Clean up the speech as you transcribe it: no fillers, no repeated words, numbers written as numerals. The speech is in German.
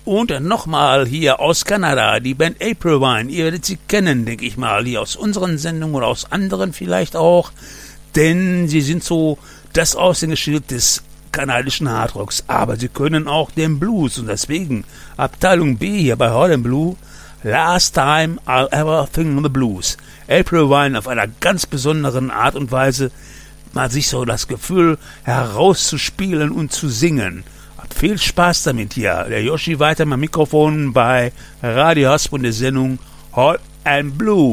Und nochmal hier aus Kanada, die Band April Wine. Ihr werdet sie kennen, denke ich mal, hier aus unseren Sendungen oder aus anderen vielleicht auch. Denn sie sind so das Aushängeschild des kanadischen Hardrocks. Aber sie können auch den Blues. Und deswegen Abteilung B hier bei Holland Blue. Last Time I'll Ever Sing the Blues. April Wine auf einer ganz besonderen Art und Weise. Mal sich so das Gefühl herauszuspielen und zu singen. Habt viel Spaß damit hier. Der Yoshi weiter am Mikrofon bei Radio Hasp und der Sendung Hot and Blue.